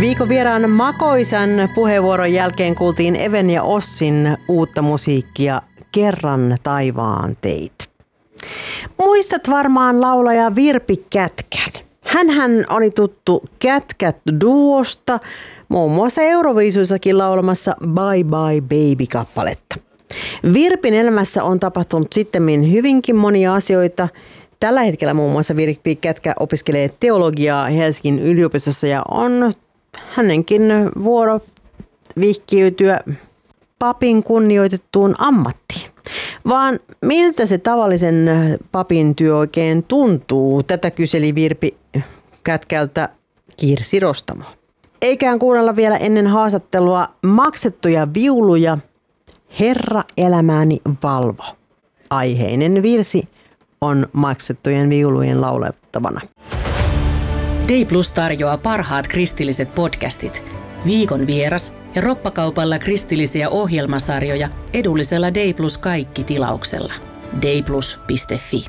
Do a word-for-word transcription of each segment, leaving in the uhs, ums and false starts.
Viikon vieraan makoisan puheenvuoron jälkeen kuultiin Even ja Ossin uutta musiikkia Kerran taivaan teit. Muistat varmaan laulaja Virpi Kätkän. Hänhän oli tuttu Kätkät-duosta, muun muassa Euroviisuissakin laulamassa Bye Bye Baby-kappaletta. Virpin elämässä on tapahtunut sittemmin hyvinkin monia asioita. Tällä hetkellä muun muassa Virpi Kätkä opiskelee teologiaa Helsingin yliopistossa ja on hänenkin vuoro vihkiytyä papin kunnioitettuun ammattiin. Vaan miltä se tavallisen papin työ oikein tuntuu? Tätä kyseli Virpi Kätkältä Kirsi Rostamo. Eiköhän kuunnella vielä ennen haastattelua maksettuja viuluja Herra elämääni valvo. Aiheinen virsi on maksettujen viulujen laulettavana. Day Plus tarjoaa parhaat kristilliset podcastit, viikon vieras ja roppakaupalla kristillisiä ohjelmasarjoja edullisella Day Plus kaikki tilauksella. dayplus piste fi.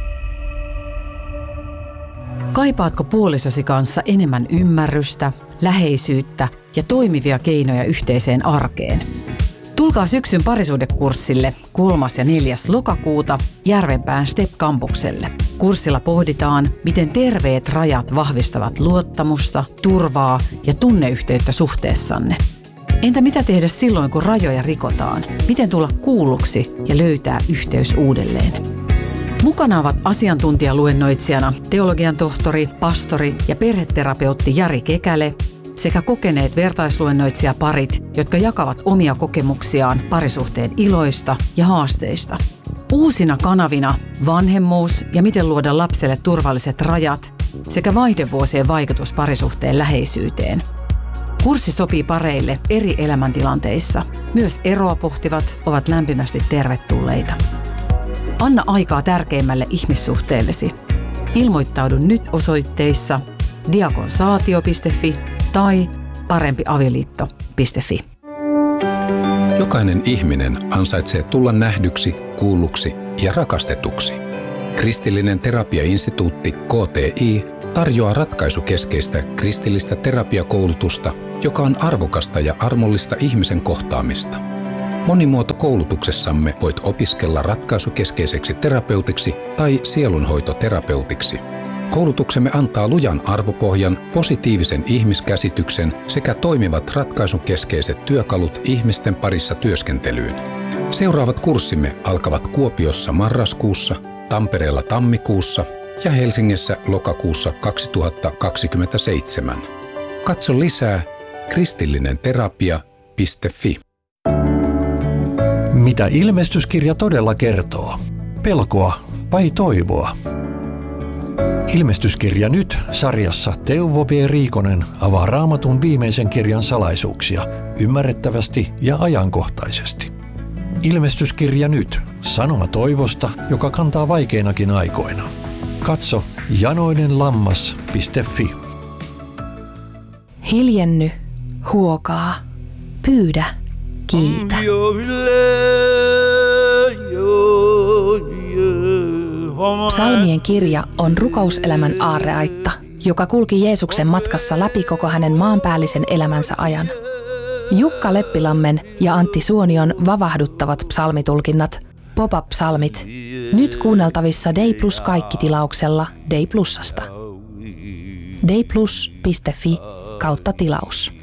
Kaipaatko puolisosi kanssa enemmän ymmärrystä, läheisyyttä ja toimivia keinoja yhteiseen arkeen? Tulkaa syksyn parisuhdekurssille kolmas ja neljäs lokakuuta Järvenpään Step-kampukselle. Kurssilla pohditaan, miten terveet rajat vahvistavat luottamusta, turvaa ja tunneyhteyttä suhteessanne. Entä mitä tehdä silloin, kun rajoja rikotaan? Miten tulla kuulluksi ja löytää yhteys uudelleen? Mukana ovat asiantuntijaluennoitsijana teologian tohtori, pastori ja perheterapeutti Jari Kekäle sekä kokeneet vertaisluennoitsijaparit, jotka jakavat omia kokemuksiaan parisuhteen iloista ja haasteista. Uusina kanavina vanhemmuus ja miten luoda lapselle turvalliset rajat sekä vaihdevuosien vaikutus parisuhteen läheisyyteen. Kurssi sopii pareille eri elämäntilanteissa. Myös eroa pohtivat ovat lämpimästi tervetulleita. Anna aikaa tärkeimmälle ihmissuhteellesi. Ilmoittaudu nyt osoitteissa diakonsaatio piste fi tai parempiavioliitto piste fi. Jokainen ihminen ansaitsee tulla nähdyksi, kuulluksi ja rakastetuksi. Kristillinen terapiainstituutti K T I tarjoaa ratkaisukeskeistä kristillistä terapiakoulutusta, joka on arvokasta ja armollista ihmisen kohtaamista. Monimuotokoulutuksessamme voit opiskella ratkaisukeskeiseksi terapeutiksi tai sielunhoitoterapeutiksi. Koulutuksemme antaa lujan arvopohjan, positiivisen ihmiskäsityksen sekä toimivat ratkaisukeskeiset työkalut ihmisten parissa työskentelyyn. Seuraavat kurssimme alkavat Kuopiossa marraskuussa, Tampereella tammikuussa ja Helsingissä lokakuussa kaksituhattakaksikymmentäseitsemän. Katso lisää kristillinenterapia piste fi. Mitä ilmestyskirja todella kertoo? Pelkoa vai toivoa? Ilmestyskirja nyt -sarjassa Teuvo B. Riikonen avaa Raamatun viimeisen kirjan salaisuuksia ymmärrettävästi ja ajankohtaisesti. Ilmestyskirja nyt -sanoma toivosta, joka kantaa vaikeinakin aikoina. Katso janoinenlammas piste fi. Hiljenny, huokaa, pyydä, kiitä. Psalmien kirja on rukouselämän aarreaitta, joka kulki Jeesuksen matkassa läpi koko hänen maanpäällisen elämänsä ajan. Jukka Leppilammen ja Antti Suonion vavahduttavat psalmitulkinnat, pop-up-psalmit, nyt kuunneltavissa Day Plus kaikki tilauksella Day Plusasta. dayplus piste fi kautta tilaus.